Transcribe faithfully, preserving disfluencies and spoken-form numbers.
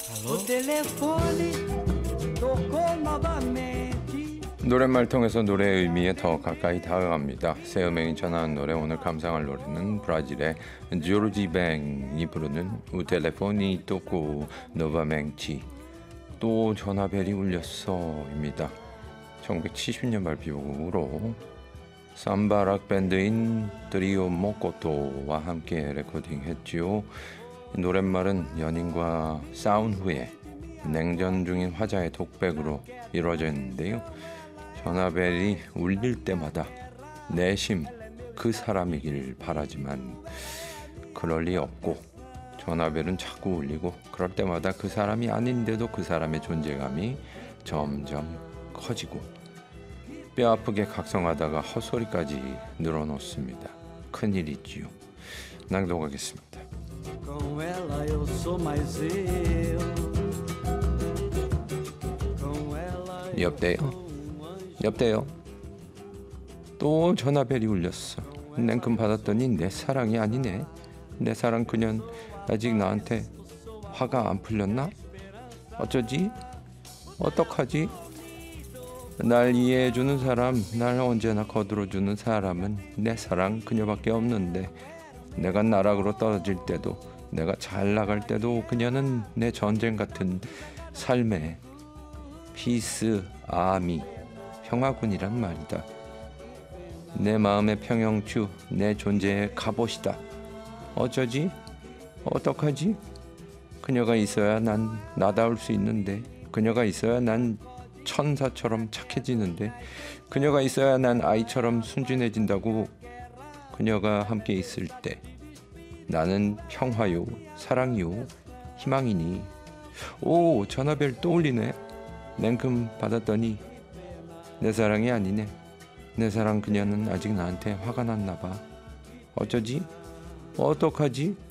O telefone tocou novamente. 노랫말 통해서 노래의 의미에 더 가까이 다가갑니다. 새 음행이 전하는 노래, 오늘 감상할 노래는 브라질의 조르지 뱅이 부르는 우 텔레포니 토코 노바맹치, 또 전화벨이 울렸어입니다. 천구백칠십 년 발표곡으로 삼바 락 밴드인 트리오 모코토와 함께 레코딩했지요. 노랫말은 연인과 싸운 후에 냉전 중인 화자의 독백으로 이루어져 있는데요. 전화벨이 울릴 때마다 내심 그 사람이길 바라지만 그럴 리 없고, 전화벨은 자꾸 울리고 그럴 때마다 그 사람이 아닌데도 그 사람의 존재감이 점점 커지고 뼈아프게 각성하다가 헛소리까지 늘어놓습니다. 큰일이지요. 낭독하겠습니다. Com ela eu sou mais eu. Com ela eu 여보세요? 여보세요? 또 전화벨이 울렸어. 냉큼 받았더니 내 사랑이 아니네. 내 사랑 그년 아직 나한테 화가 안 풀렸나? 어쩌지? 어떡하지? 날 이해해주는 사람, 날 언제나 거들어주는 사람은 내 사랑 그녀밖에 없는데, 내가 나락으로 떨어질 때도, 내가 잘 나갈 때도 그녀는 내 전쟁 같은 삶의 피스 아미, 평화군이란 말이다. 내 마음의 평형추, 내 존재의 갑옷이다. 어쩌지? 어떡하지? 그녀가 있어야 난 나다울 수 있는데, 그녀가 있어야 난 천사처럼 착해지는데, 그녀가 있어야 난 아이처럼 순진해진다고. 그녀가 함께 있을 때 나는 평화요, 사랑이요, 희망이니. 오, 전화벨 또 울리네. 냉큼 받았더니 내 사랑이 아니네. 내 사랑 그녀는 아직 나한테 화가 났나 봐. 어쩌지? 어떡하지?